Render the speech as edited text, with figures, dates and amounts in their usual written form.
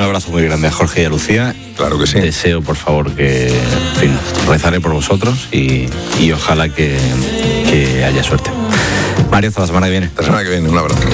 abrazo muy grande a Jorge y a Lucía. Claro que sí. Deseo, por favor, que, en fin, rezaré por vosotros y ojalá que haya suerte. Mario, hasta la semana que viene. La semana que viene, un abrazo.